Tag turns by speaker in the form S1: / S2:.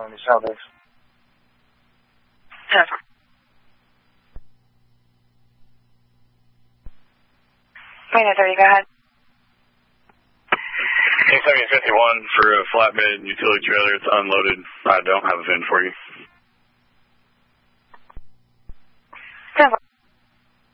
S1: on these Saturdays.
S2: Yeah. Minute 30, go ahead.
S3: 870-51 for a flatbed utility trailer. It's unloaded. I don't have a VIN for you.
S2: 10